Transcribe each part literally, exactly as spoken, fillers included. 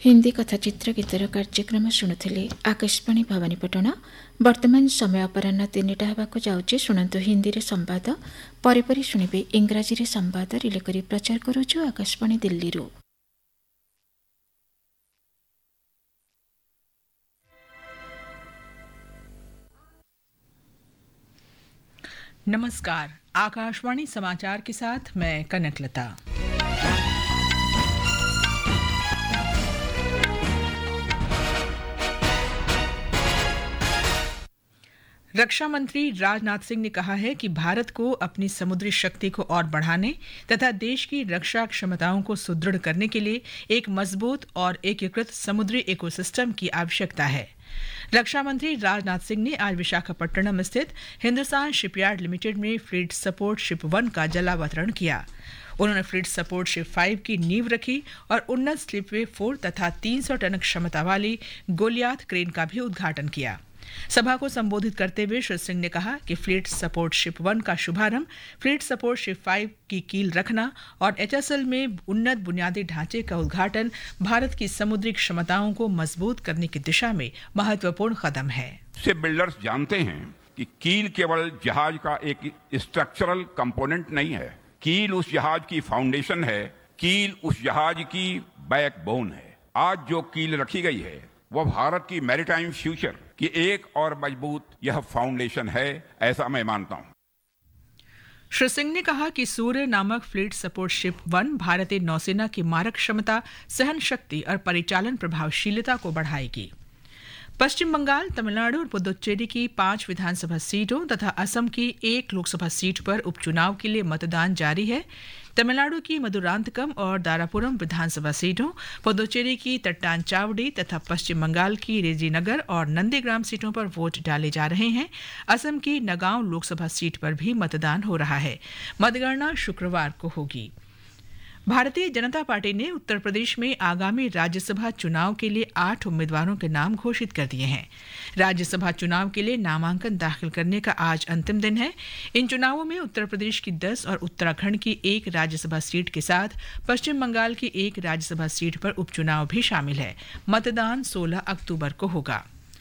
हिंदी कथाचित्र गीतर कार्यक्रम शुणुले आकाशवाणी भवानीपटना। वर्तमान समय अपराह तीनटा होगाक जाऊँगी। शुणु हिंदी रे संवाद परे परे शुणिबे इंग्राजी रे संवाद रिले करी प्रचार करुछु आकाशवाणी दिल्ली रू। नमस्कार, आकाशवाणी समाचार के साथ मैं कनकलता। रक्षा मंत्री राजनाथ सिंह ने कहा है कि भारत को अपनी समुद्री शक्ति को और बढ़ाने तथा देश की रक्षा क्षमताओं को सुदृढ़ करने के लिए एक मजबूत और एकीकृत समुद्री इकोसिस्टम की आवश्यकता है। रक्षा मंत्री राजनाथ सिंह ने आज विशाखापट्टनम स्थित हिंदुस्तान शिपयार्ड लिमिटेड में फ्लीट सपोर्ट शिप वन का जलावतरण किया। उन्होंने फ्लीट सपोर्ट शिप फाइव की नींव रखी और उन्नत स्लिपवे फोर तथा तीन सौ टन क्षमता वाली गोलियाथ क्रेन का भी उद्घाटन किया। सभा को संबोधित करते हुए श्री सिंह ने कहा कि फ्लीट सपोर्ट शिप वन का शुभारंभ फ्लीट सपोर्ट शिप फाइव की कील रखना और एचएसएल में उन्नत बुनियादी ढांचे का उद्घाटन भारत की समुद्री क्षमताओं को मजबूत करने की दिशा में महत्वपूर्ण कदम है। शिप बिल्डर्स जानते हैं कि कील केवल जहाज का एक स्ट्रक्चरल कंपोनेंट नहीं है, कील उस जहाज की फाउंडेशन है, कील उस जहाज की बैकबोन है। आज जो कील रखी गई है वह भारत की मैरीटाइम फ्यूचर की एक और मजबूत यह फाउंडेशन है, ऐसा मैं मानता हूं। श्री सिंह ने कहा कि सूर्य नामक फ्लीट सपोर्ट शिप वन भारतीय नौसेना की मारक क्षमता, सहन शक्ति और परिचालन प्रभावशीलता को बढ़ाएगी। पश्चिम बंगाल, तमिलनाडु और पुदुच्चेरी की पांच विधानसभा सीटों तथा असम की एक लोकसभा सीट पर उपचुनाव के लिए मतदान जारी है। तमिलनाडु की मधुरांतकम और दारापुरम विधानसभा सीटों, पुदुच्चेरी की तट्टानचावड़ी तथा पश्चिम बंगाल की रेजीनगर और नंदीग्राम सीटों पर वोट डाले जा रहे हैं। असम की नगांव लोकसभा सीट पर भी मतदान हो रहा है। मतगणना शुक्रवार को होगी। भारतीय जनता पार्टी ने उत्तर प्रदेश में आगामी राज्यसभा चुनाव के लिए आठ उम्मीदवारों के नाम घोषित कर दिए हैं। राज्यसभा चुनाव के लिए नामांकन दाखिल करने का आज अंतिम दिन है। इन चुनावों में उत्तर प्रदेश की दस और उत्तराखंड की एक राज्यसभा सीट के साथ पश्चिम बंगाल की एक राज्यसभा सीट पर उपचुनाव भी शामिल है। मतदान सोलह अक्टूबर को होगा।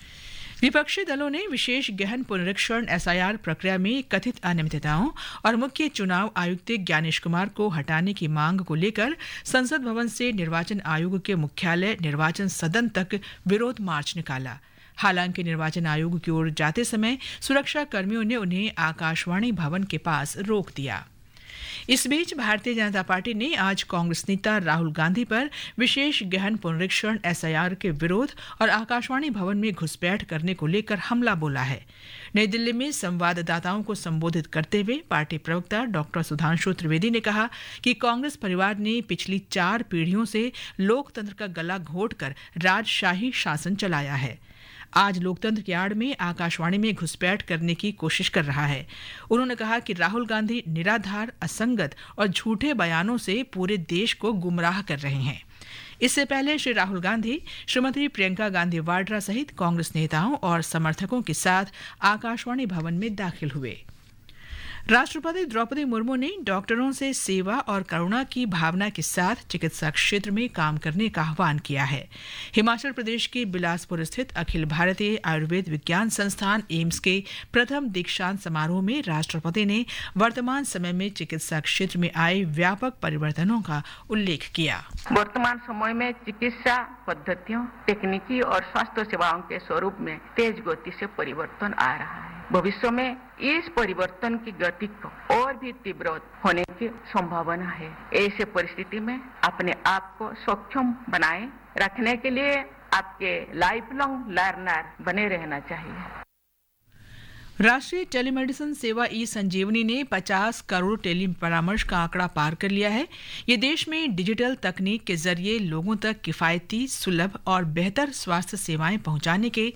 विपक्षी दलों ने विशेष गहन पुनरीक्षण एसआईआर प्रक्रिया में कथित अनियमितताओं और मुख्य चुनाव आयुक्त ज्ञानेश कुमार को हटाने की मांग को लेकर संसद भवन से निर्वाचन आयोग के मुख्यालय निर्वाचन सदन तक विरोध मार्च निकाला। हालांकि निर्वाचन आयोग की ओर जाते समय सुरक्षा कर्मियों ने उन्हें आकाशवाणी भवन के पास रोक दिया। इस बीच भारतीय जनता पार्टी ने आज कांग्रेस नेता राहुल गांधी पर विशेष गहन पुनरीक्षण एसआईआर के विरोध और आकाशवाणी भवन में घुसपैठ करने को लेकर हमला बोला है। नई दिल्ली में संवाददाताओं को संबोधित करते हुए पार्टी प्रवक्ता डॉक्टर सुधांशु त्रिवेदी ने कहा कि कांग्रेस परिवार ने पिछली चार पीढ़ियों से लोकतंत्र का गला घोंटकर राजशाही शासन चलाया है। आज लोकतंत्र की आड़ में आकाशवाणी में घुसपैठ करने की कोशिश कर रहा है। उन्होंने कहा कि राहुल गांधी निराधार, असंगत और झूठे बयानों से पूरे देश को गुमराह कर रहे हैं। इससे पहले श्री राहुल गांधी श्रीमती प्रियंका गांधी वाड्रा सहित कांग्रेस नेताओं और समर्थकों के साथ आकाशवाणी भवन में दाखिल हुए। राष्ट्रपति द्रौपदी मुर्मू ने डॉक्टरों से सेवा और करुणा की भावना के साथ चिकित्सा क्षेत्र में काम करने का आह्वान किया है। हिमाचल प्रदेश के बिलासपुर स्थित अखिल भारतीय आयुर्वेद विज्ञान संस्थान एम्स के प्रथम दीक्षांत समारोह में राष्ट्रपति ने वर्तमान समय में चिकित्सा क्षेत्र में आए व्यापक परिवर्तनों का उल्लेख किया। वर्तमान समय में चिकित्सा पद्धतियों, तकनीकी और स्वास्थ्य सेवाओं के स्वरूप में तेज गति से परिवर्तन आ रहा है। भविष्य में इस परिवर्तन की गति को और भी तीव्र होने की संभावना है। ऐसे परिस्थिति में अपने आप को सक्षम बनाए रखने के लिए आपके लाइफ लॉन्ग लर्नर बने रहना चाहिए। राष्ट्रीय टेलीमेडिसिन सेवा ई संजीवनी ने पचास करोड़ टेली परामर्श का आंकड़ा पार कर लिया है। ये देश में डिजिटल तकनीक के जरिए लोगों तक किफायती, सुलभ और बेहतर स्वास्थ्य सेवाएं पहुंचाने के